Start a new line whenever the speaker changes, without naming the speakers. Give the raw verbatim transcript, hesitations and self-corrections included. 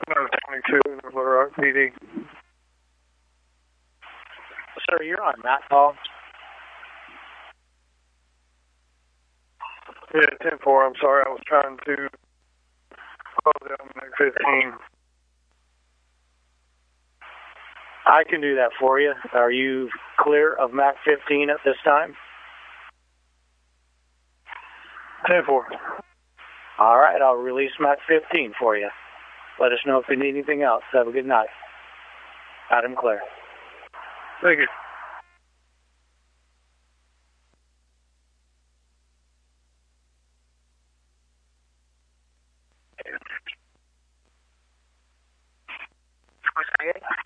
twenty-two, Little Rock P D.
Sir, you're on Matt call.
Yeah, ten four, I'm sorry, I was trying to close out Mac fifteen.
I can do that for you. Are you clear of Mac fifteen at this time?
ten four.
All right, I'll release Mac fifteen for you. Let us know if you need anything else. Have a good night. Adam Clare.
Thank you.
What's that?